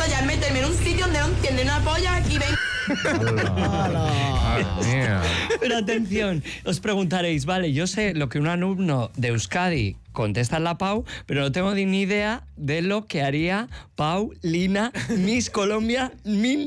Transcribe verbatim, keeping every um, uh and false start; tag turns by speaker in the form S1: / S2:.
S1: intento ya meterme en un sitio donde no entiende una polla y ven...
S2: Pero atención, os preguntaréis, vale, yo sé lo que un alumno de Euskadi contesta en la Pau, pero no tengo ni idea de lo que haría Paulina, Miss Colombia, Min